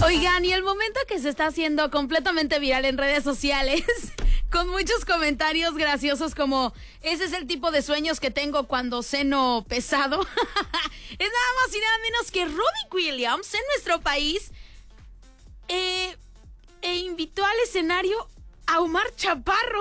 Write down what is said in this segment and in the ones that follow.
Oigan, y el momento que se está haciendo completamente viral en redes sociales, con muchos comentarios graciosos como, ese es el tipo de sueños que tengo cuando ceno pesado, es nada más y nada menos que Robbie Williams en nuestro país, invitó al escenario a Omar Chaparro.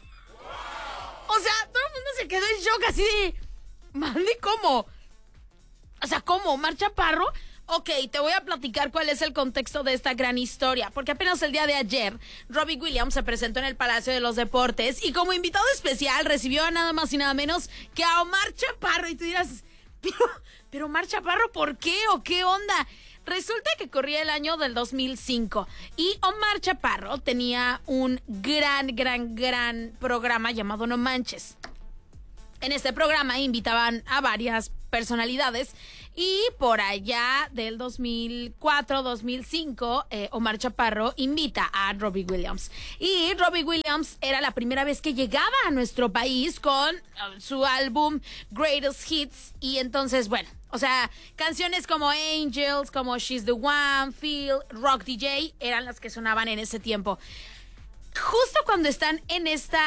O sea, todo el mundo se quedó en shock así de, madre, ¿cómo? O sea, ¿cómo? ¿Omar Chaparro? Ok, te voy a platicar cuál es el contexto de esta gran historia, porque apenas el día de ayer, Robbie Williams se presentó en el Palacio de los Deportes y como invitado especial recibió a nada más y nada menos que a Omar Chaparro. Y tú dirás, pero Omar Chaparro, ¿por qué o qué onda? Resulta que corría el año del 2005 y Omar Chaparro tenía un gran programa llamado No Manches. En este programa invitaban a varias personalidades y por allá del 2004-2005 Omar Chaparro invita a Robbie Williams. Y Robbie Williams era la primera vez que llegaba a nuestro país con su álbum Greatest Hits. Y entonces, bueno, o sea, canciones como Angels, como She's the One, Feel, Rock DJ eran las que sonaban en ese tiempo. Justo cuando están en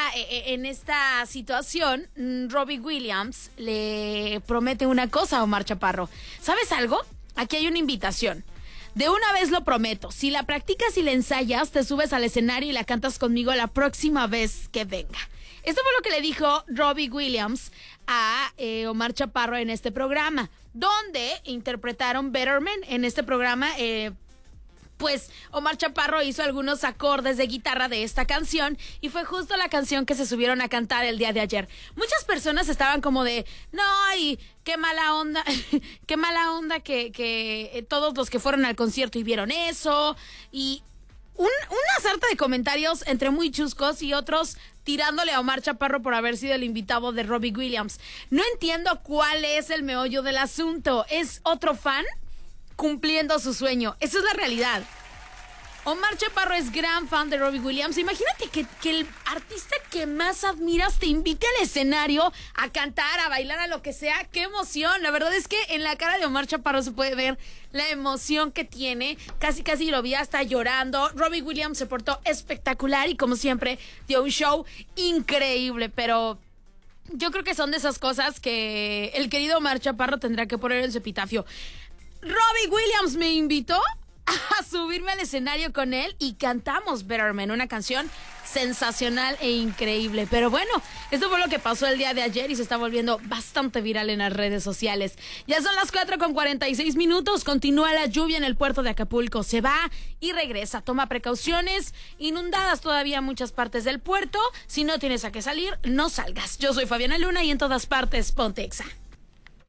esta situación, Robbie Williams le promete una cosa a Omar Chaparro. ¿Sabes algo? Aquí hay una invitación. De una vez lo prometo. Si la practicas y la ensayas, te subes al escenario y la cantas conmigo la próxima vez que venga. Esto fue lo que le dijo Robbie Williams a Omar Chaparro en este programa, donde interpretaron Better Man. En este programa, pues Omar Chaparro hizo algunos acordes de guitarra de esta canción y fue justo la canción que se subieron a cantar el día de ayer. Muchas personas estaban como de, no, y qué mala onda, qué mala onda que todos los que fueron al concierto y vieron eso, y una sarta de comentarios entre muy chuscos y otros tirándole a Omar Chaparro por haber sido el invitado de Robbie Williams. No entiendo cuál es el meollo del asunto. ¿Es otro fan cumpliendo su sueño? Esa es la realidad. Omar Chaparro es gran fan de Robbie Williams. Imagínate que el artista que más admiras te invite al escenario a cantar, a bailar, a lo que sea. ¡Qué emoción! La verdad es que en la cara de Omar Chaparro se puede ver la emoción que tiene. Casi lo vi hasta llorando. Robbie Williams se portó espectacular y como siempre dio un show increíble, pero yo creo que son de esas cosas que el querido Omar Chaparro tendrá que poner en su epitafio. Robbie Williams me invitó a subirme al escenario con él y cantamos Better Man, una canción sensacional e increíble. Pero bueno, esto fue lo que pasó el día de ayer y se está volviendo bastante viral en las redes sociales. Ya son las 4:46. Continúa la lluvia en el puerto de Acapulco. Se va y regresa. Toma precauciones. Inundadas todavía muchas partes del puerto. Si no tienes a qué salir, no salgas. Yo soy Fabiana Luna y en todas partes, ponte Exa.